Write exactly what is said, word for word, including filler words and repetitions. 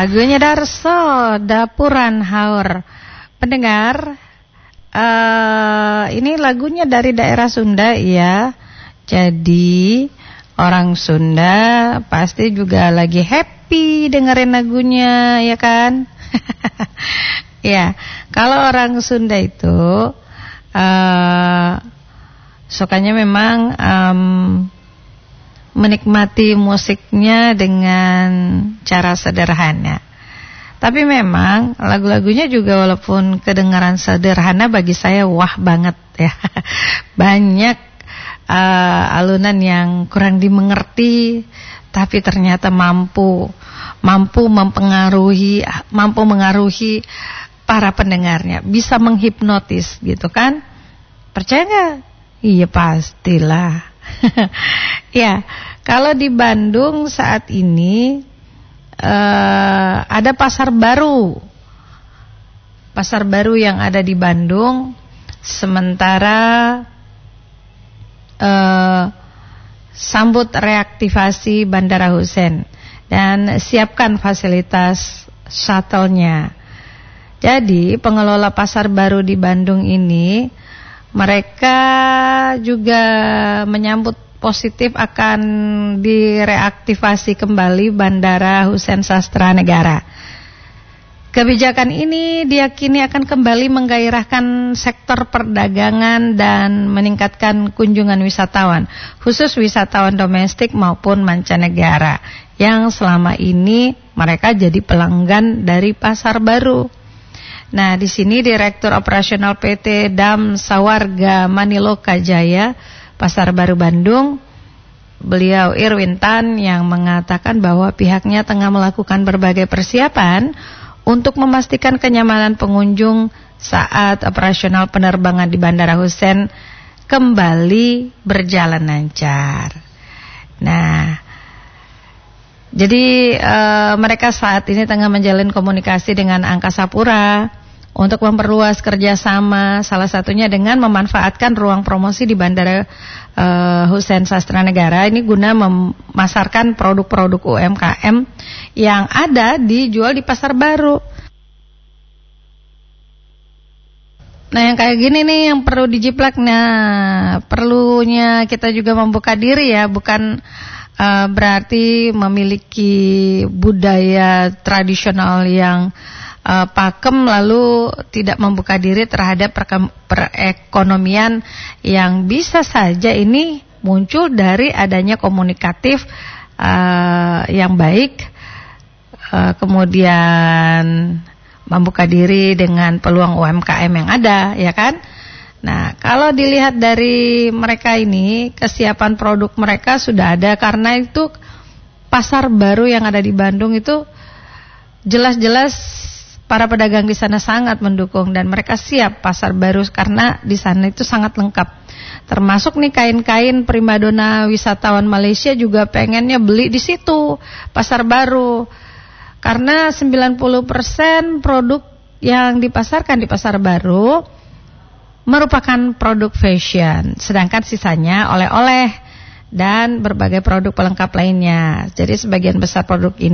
Lagunya Darso, Dapuran Haur. Pendengar, uh, ini lagunya dari daerah Sunda ya. Jadi orang Sunda pasti juga lagi happy dengerin lagunya, ya kan? Ya, kalau orang Sunda itu uh, sukanya memang um, menikmati musiknya dengan cara sederhana. Tapi memang lagu-lagunya juga walaupun kedengaran sederhana bagi saya wah banget ya. Banyak uh, alunan yang kurang dimengerti tapi ternyata mampu mampu mempengaruhi mampu mengaruhi para pendengarnya, bisa menghipnotis gitu kan? Percaya nggak? Iya pastilah. Ya, kalau di Bandung saat ini uh, ada pasar baru. Pasar baru yang ada di Bandung. Sementara uh, sambut reaktivasi Bandara Husein dan siapkan fasilitas shuttle-nya. Jadi pengelola pasar baru di Bandung ini mereka juga menyambut positif akan direaktivasi kembali Bandara Husein Sastra Negara. Kebijakan ini diyakini akan kembali menggairahkan sektor perdagangan dan meningkatkan kunjungan wisatawan, khusus wisatawan domestik maupun mancanegara yang selama ini mereka jadi pelanggan dari pasar baru. Nah, di sini Direktur Operasional P T Dam Sawarga Maniloka Jaya, Pasar Baru Bandung, beliau Irwin Tan yang mengatakan bahwa pihaknya tengah melakukan berbagai persiapan untuk memastikan kenyamanan pengunjung saat operasional penerbangan di Bandara Husein kembali berjalan lancar. Nah, jadi e, mereka saat ini tengah menjalin komunikasi dengan Angkasa Pura untuk memperluas kerjasama, salah satunya dengan memanfaatkan ruang promosi di Bandara uh, Husein Sastra Negara ini guna memasarkan produk-produk U M K M yang ada dijual di pasar baru. Nah, yang kayak gini nih yang perlu dijiplak. Nah, perlunya kita juga membuka diri ya, bukan uh, berarti memiliki budaya tradisional yang Uh, pakem lalu tidak membuka diri terhadap perekonomian yang bisa saja ini muncul dari adanya komunikatif uh, yang baik, uh, kemudian membuka diri dengan peluang U M K M yang ada, ya kan? Nah, kalau dilihat dari mereka ini, kesiapan produk mereka sudah ada, karena itu pasar baru yang ada di Bandung itu jelas-jelas para pedagang di sana sangat mendukung dan mereka siap pasar baru karena di sana itu sangat lengkap. Termasuk nih kain-kain primadona wisatawan Malaysia juga pengennya beli di situ, pasar baru. Karena sembilan puluh persen produk yang dipasarkan di pasar baru merupakan produk fashion, sedangkan sisanya oleh-oleh dan berbagai produk pelengkap lainnya. Jadi sebagian besar produk ini